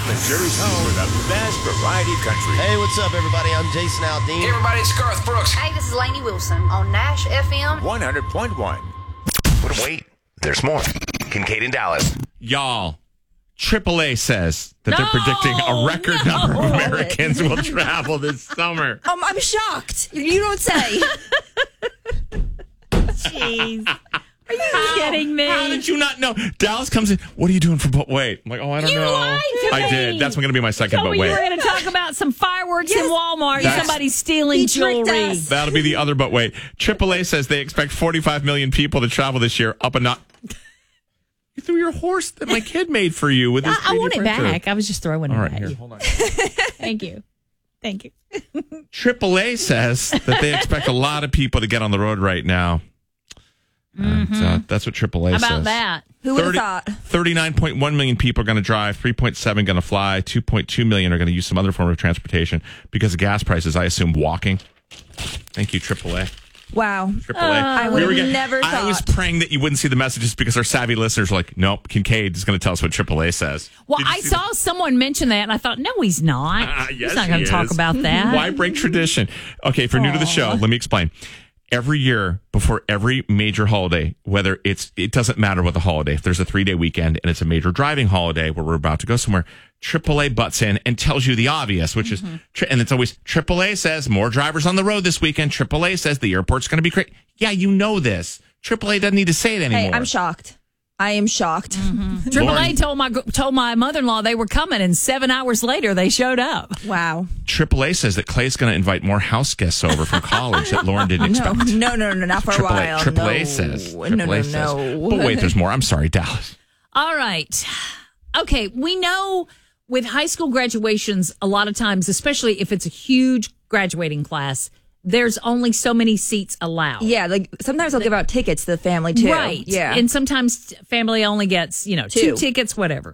Missouri's home for the best variety country. Hey, what's up, everybody? I'm Jason Aldean. Hey, everybody, it's Garth Brooks. Hey, this is Lainey Wilson on Nash FM 100.1. But wait, there's more. Kincaid in Dallas. Y'all, AAA says that they're predicting a record number of Americans will travel this summer. I'm shocked. You don't say. Jeez. Are you kidding me? How did you not know? Dallas comes in. What are you doing for but wait? I'm like, I don't You know. lied to I me. did. That's going to be my second Told but me wait. you were going to talk about some fireworks in Walmart and somebody stealing He tricked jewelry. us. That'll be the other but wait. AAA says they expect 45 million people to travel this year. Up a notch. You threw your horse that my kid made for you with his I 3D want it printer. back. I was just throwing it All right, at here, you. hold on. Thank you. Thank you. AAA says that they expect a lot of people to get on the road right now. And, that's what AAA How says. about that? Who would have thought? 39.1 million people are going to drive, 3.7 going to fly, 2.2 million are going to use some other form of transportation because of gas prices. I assume walking. Thank you, AAA. Wow. AAA. I would have never I was thought. praying that you wouldn't see the messages because our savvy listeners are like, nope, Kincaid is going to tell us what AAA says. Well, Did you I see saw someone mention that, and I thought, no, he's not. Yes, he's not going he to talk is. about that. Why break tradition? Okay, if you're new to the show, let me explain. Every year before every major holiday, it doesn't matter what the holiday, if there's a 3-day weekend and it's a major driving holiday where we're about to go somewhere, AAA butts in and tells you the obvious, which is, and it's always AAA says more drivers on the road this weekend. AAA says the airport's going to be great. Yeah, you know this. AAA doesn't need to say it anymore. Hey, I'm shocked. I am shocked. AAA told my mother-in-law they were coming, and 7 hours later, they showed up. Wow. AAA says that Clay's going to invite more house guests over from college that Lauren didn't expect. No, not for a while. AAA no. says. No, AAA says. But wait, there's more. I'm sorry, Dallas. All right. Okay, we know with high school graduations, a lot of times, especially if it's a huge graduating class, there's only so many seats allowed. Yeah, like sometimes they'll give out tickets to the family too. Right. Yeah. And sometimes family only gets, two tickets, whatever.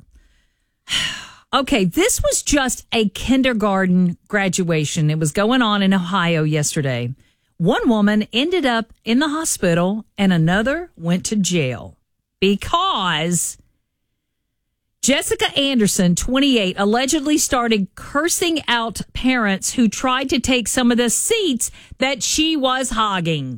Okay, this was just a kindergarten graduation. It was going on in Ohio yesterday. One woman ended up in the hospital and another went to jail because Jessica Anderson, 28, allegedly started cursing out parents who tried to take some of the seats that she was hogging.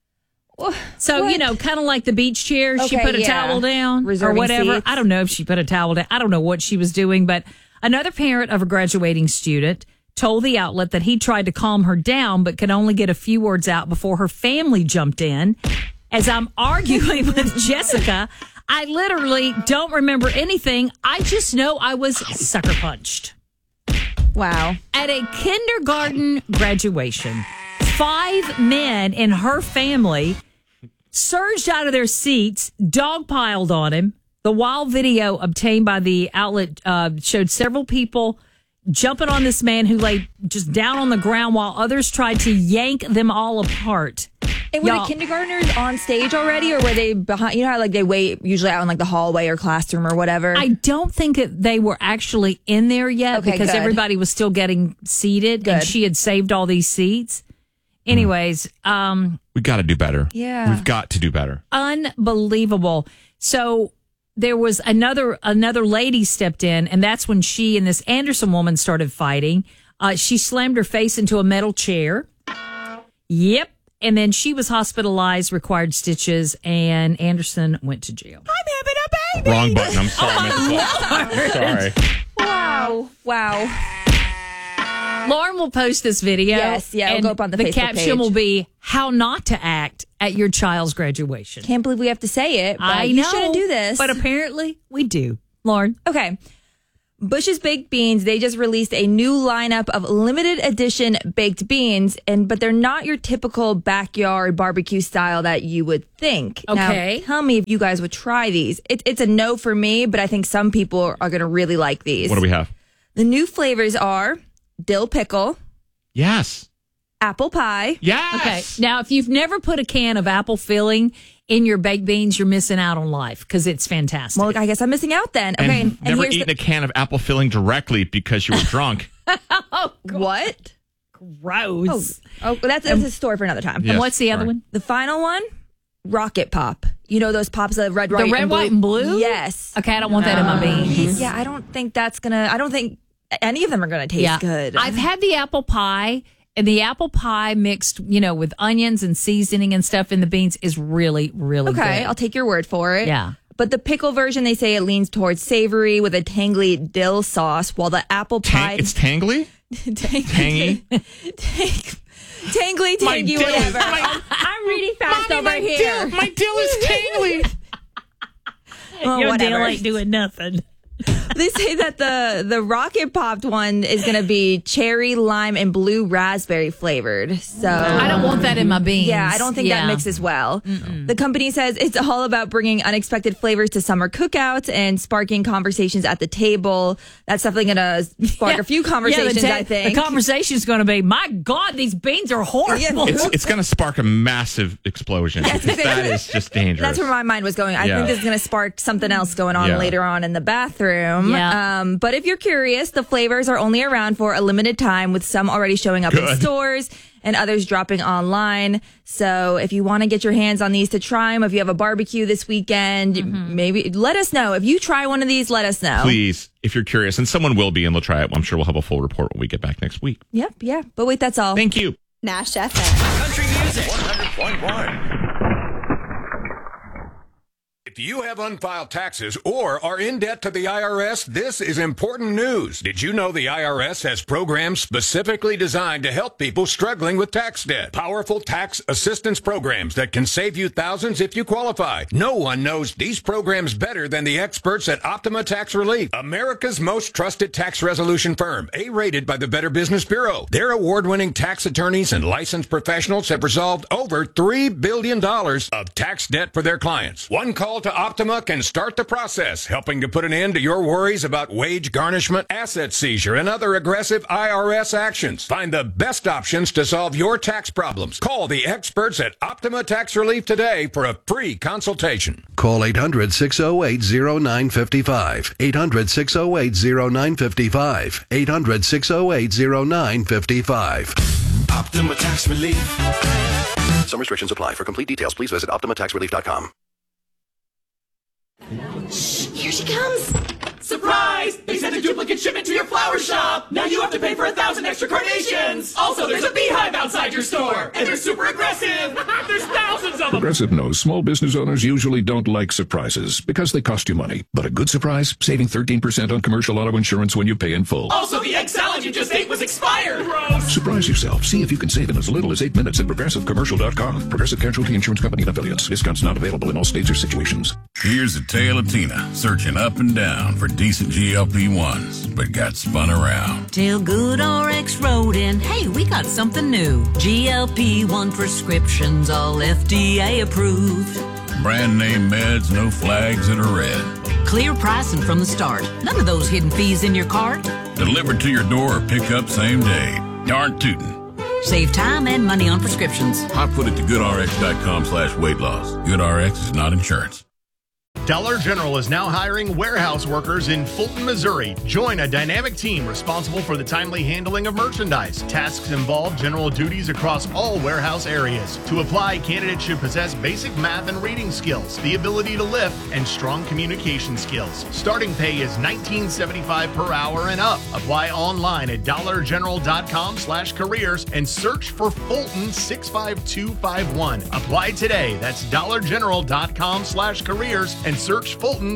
So, kind of like the beach chair. She Okay, put a yeah. towel down Reserving or whatever. seats. I don't know if she put a towel down. I don't know what she was doing. But another parent of a graduating student told the outlet that he tried to calm her down but could only get a few words out before her family jumped in. As I'm arguing with Jessica, I literally don't remember anything. I just know I was sucker punched. Wow. At a kindergarten graduation, 5 men in her family surged out of their seats, dogpiled on him. The wild video obtained by the outlet showed several people jumping on this man who lay just down on the ground while others tried to yank them all apart. And were the kindergartners on stage already, or were they behind? You know how they wait usually out in the hallway or classroom or whatever. I don't think that they were actually in there yet because good. everybody was still getting seated and she had saved all these seats. Anyways, We got to do better. Yeah. We've got to do better. unbelievable. So there was another lady stepped in, and that's when she and this Anderson woman started fighting. She slammed her face into a metal chair. Yep. And then she was hospitalized, required stitches, and Anderson went to jail. I'm having a baby. Wrong button. I'm sorry. I'm sorry. Wow. Lauren will post this video. Yes, yeah, it'll and go up on the Facebook caption page. will be how not to act at your child's graduation. Can't believe we have to say it, but I know. you shouldn't do this. But apparently we do. Lauren. Okay. Bush's Baked Beans, they just released a new lineup of limited edition baked beans, but they're not your typical backyard barbecue style that you would think. Okay. Now, tell me if you guys would try these. It's a no for me, but I think some people are going to really like these. What do we have? The new flavors are dill pickle, Yes. apple pie. Yes. Okay. Now, if you've never put a can of apple filling in your baked beans, you're missing out on life because it's fantastic. Well, I guess I'm missing out then. And Okay. never here's eaten a can of apple filling directly because you were drunk. what? Gross. Oh, that's a story for another time. Yes. And what's the other Sorry. one? The final one, Rocket Pop. You know those pops, the red, white, white, and blue? Yes. Okay, I don't want that in my beans. Yeah, I don't think any of them are gonna taste good. I've had the apple pie, and the apple pie mixed, with onions and seasoning and stuff in the beans is really, really good. Okay, I'll take your word for it. Yeah. But the pickle version, they say it leans towards savory with a tangly dill sauce, while the apple pie... It's tangly? Tangy? Tangly, tangy, whatever. I'm reading fast over here. My dill is tangly. Your whatever. dill ain't doing nothing. They say that the Rocket Popped one is going to be cherry, lime, and blue raspberry flavored. So I don't want that in my beans. Yeah, I don't think that mixes well. Mm-mm. The company says it's all about bringing unexpected flavors to summer cookouts and sparking conversations at the table. That's definitely going to spark a few conversations, I think. The conversation is going to be, my God, these beans are horrible. It's going to spark a massive explosion. That is just dangerous. That's where my mind was going. I think this is going to spark something else going on later on in the bathroom. Yeah. But if you're curious, the flavors are only around for a limited time, with some already showing up in stores and others dropping online. So if you want to get your hands on these to try them, if you have a barbecue this weekend, maybe let us know. If you try one of these, let us know. Please, if you're curious, and someone will be and they'll try it. I'm sure we'll have a full report when we get back next week. Yep, yeah. But wait, that's all. Thank you. Nash FM. Country music 100.1. If you have unfiled taxes or are in debt to the IRS, this is important news. Did you know the IRS has programs specifically designed to help people struggling with tax debt? Powerful tax assistance programs that can save you thousands if you qualify. No one knows these programs better than the experts at Optima Tax Relief, America's most trusted tax resolution firm, A-rated by the Better Business Bureau. Their award-winning tax attorneys and licensed professionals have resolved over $3 billion of tax debt for their clients. One call to Optima can start the process, helping to put an end to your worries about wage garnishment, asset seizure, and other aggressive IRS actions. Find the best options to solve your tax problems. Call the experts at Optima Tax Relief today for a free consultation. Call 800-608-0955. 800-608-0955. 800-608-0955. Optima Tax Relief. Some restrictions apply. For complete details, please visit OptimaTaxRelief.com. Here she comes. Surprise! They sent a duplicate shipment to your flower shop. Now you have to pay for 1,000 extra carnations. Also, there's a beehive outside your store, and they're super aggressive. There's thousands of them. Progressive knows small business owners usually don't like surprises because they cost you money. But a good surprise, saving 13% on commercial auto insurance when you pay in full. Also, the egg salad you just ate was expired. Gross. Surprise yourself. See if you can save in as little as 8 minutes at ProgressiveCommercial.com. Progressive Casualty Insurance Company and Affiliates. Discounts not available in all states or situations. Here's the tale of Tina, searching up and down for decent GLP-1s, but got spun around. Till Good RX wrote in, hey, we got something new. GLP-1 prescriptions, all FDA approved. Brand name meds, no flags that are red. Clear pricing from the start. None of those hidden fees in your cart. Delivered to your door or pick up same day. Darn tootin'. Save time and money on prescriptions. Hotfoot at thegoodrx.com/weight loss. GoodRx is not insurance. Dollar General is now hiring warehouse workers in Fulton, Missouri. Join a dynamic team responsible for the timely handling of merchandise. Tasks involve general duties across all warehouse areas. To apply, candidates should possess basic math and reading skills, the ability to lift, and strong communication skills. Starting pay is $19.75 per hour and up. Apply online at dollargeneral.com/careers and search for Fulton 65251. Apply today. That's dollargeneral.com/careers and search Fulton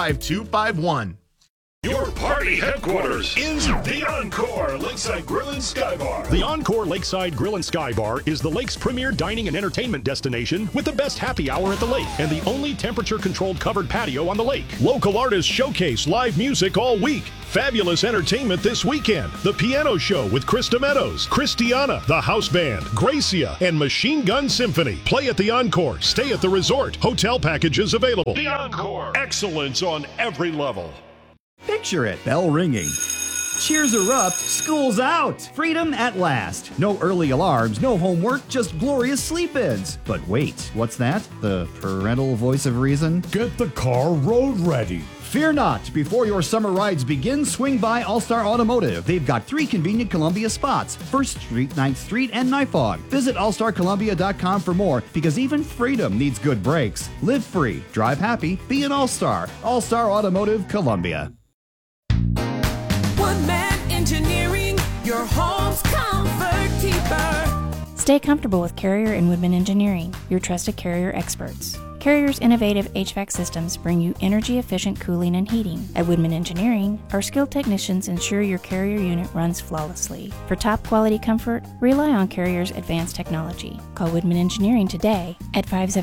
65251. Your party headquarters is the Encore Lakeside Grill and Sky Bar. The Encore Lakeside Grill and Sky Bar is the lake's premier dining and entertainment destination with the best happy hour at the lake and the only temperature-controlled covered patio on the lake. Local artists showcase live music all week. Fabulous entertainment this weekend. The Piano Show with Krista Meadows, Christiana, the House Band, Gracia, and Machine Gun Symphony. Play at the Encore. Stay at the resort. Hotel packages available. The Encore. Excellence on every level. Picture it, bell ringing. Cheers are up, school's out, freedom at last. No early alarms, no homework, just glorious sleep-ins. But wait, what's that? The parental voice of reason? Get the car road ready. Fear not. Before your summer rides begin, swing by All-Star Automotive. They've got 3 convenient Columbia spots, 1st Street, 9th Street, and Nifog. Visit allstarcolumbia.com for more, because even freedom needs good brakes. Live free, drive happy, be an All-Star. All-Star Automotive, Columbia. One Man Engineering, your home's comfort keeper. Stay comfortable with Carrier and Woodman Engineering, your trusted Carrier experts. Carrier's innovative HVAC systems bring you energy-efficient cooling and heating. At Woodman Engineering, our skilled technicians ensure your Carrier unit runs flawlessly. For top-quality comfort, rely on Carrier's advanced technology. Call Woodman Engineering today at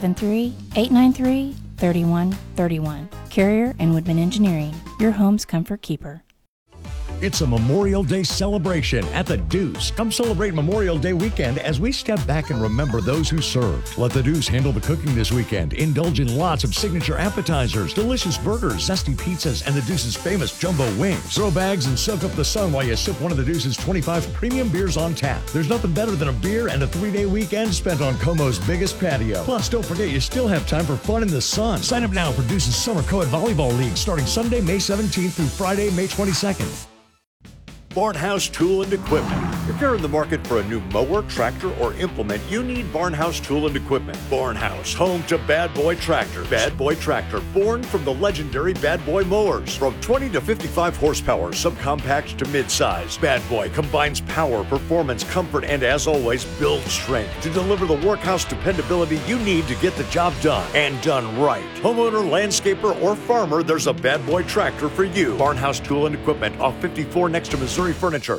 573-893-3131. Carrier and Woodman Engineering, your home's comfort keeper. It's a Memorial Day celebration at the Deuce. Come celebrate Memorial Day weekend as we step back and remember those who served. Let the Deuce handle the cooking this weekend. Indulge in lots of signature appetizers, delicious burgers, zesty pizzas, and the Deuce's famous jumbo wings. Throw bags and soak up the sun while you sip one of the Deuce's 25 premium beers on tap. There's nothing better than a beer and a 3-day weekend spent on Como's biggest patio. Plus, don't forget you still have time for fun in the sun. Sign up now for Deuce's Summer Co-ed Volleyball League starting Sunday, May 17th through Friday, May 22nd. Barnhouse Tool and Equipment. If you're in the market for a new mower, tractor, or implement, you need Barnhouse Tool and Equipment. Barnhouse, home to Bad Boy Tractor. Bad Boy Tractor, born from the legendary Bad Boy mowers. From 20 to 55 horsepower, subcompact to midsize, Bad Boy combines power, performance, comfort, and as always, build strength to deliver the workhouse dependability you need to get the job done, and done right. Homeowner, landscaper, or farmer, there's a Bad Boy Tractor for you. Barnhouse Tool and Equipment off 54 next to Missouri Furniture.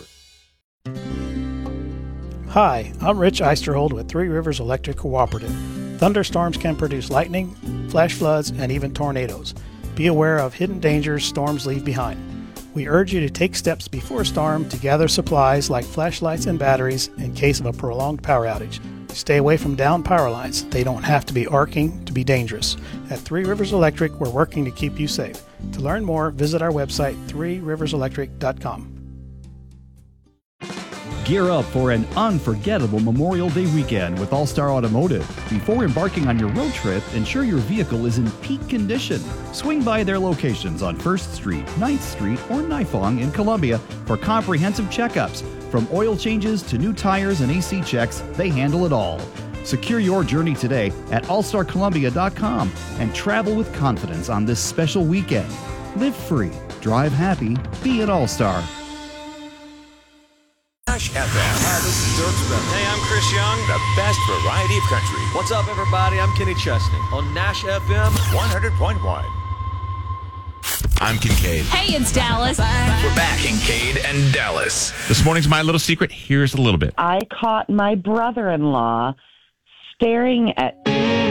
Hi, I'm Rich Eisterhold with Three Rivers Electric Cooperative. Thunderstorms can produce lightning, flash floods, and even tornadoes. Be aware of hidden dangers storms leave behind. We urge you to take steps before storm to gather supplies like flashlights and batteries in case of a prolonged power outage. Stay away from downed power lines. They don't have to be arcing to be dangerous. At Three Rivers Electric, we're working to keep you safe. To learn more, visit our website, threeriverselectric.com. Gear up for an unforgettable Memorial Day weekend with All-Star Automotive. Before embarking on your road trip, ensure your vehicle is in peak condition. Swing by their locations on 1st Street, 9th Street, or Nifong in Columbia for comprehensive checkups. From oil changes to new tires and AC checks, they handle it all. Secure your journey today at allstarcolumbia.com and travel with confidence on this special weekend. Live free, drive happy, be an All-Star. Nash FM. Hi, this is Dirk Smith. Hey, I'm Chris Young. The best variety of country. What's up, everybody? I'm Kenny Chesney on Nash FM 100.1. I'm Kincaid. Hey, it's Dallas. We're back, Kincaid and Dallas. This morning's My Little Secret. Here's a little bit. I caught my brother-in-law staring at